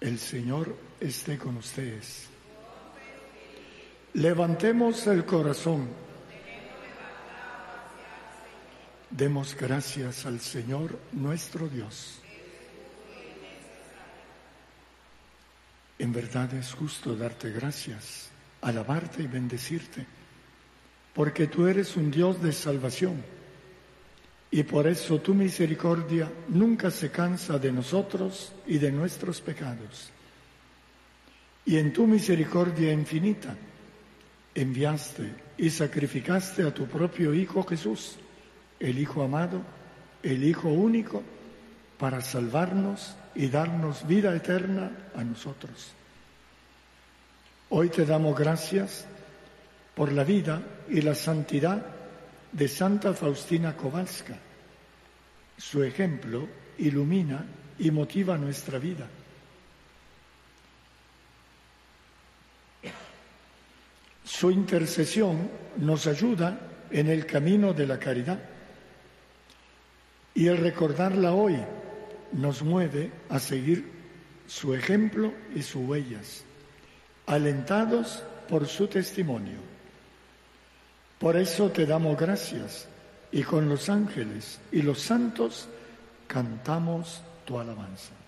El Señor esté con ustedes. Levantemos el corazón. Demos gracias al Señor nuestro Dios. En verdad es justo darte gracias, alabarte y bendecirte, porque tú eres un Dios de salvación, y por eso tu misericordia nunca se cansa de nosotros y de nuestros pecados. Y en tu misericordia infinita enviaste y sacrificaste a tu propio Hijo Jesús, el Hijo amado, el Hijo único, para salvarnos y darnos vida eterna a nosotros. Hoy te damos gracias por la vida y la santidad de Santa Faustina Kowalska. Su ejemplo ilumina y motiva nuestra vida. Su intercesión nos ayuda en el camino de la caridad. Y el recordarla hoy nos mueve a seguir su ejemplo y sus huellas, alentados por su testimonio. Por eso te damos gracias y con los ángeles y los santos cantamos tu alabanza.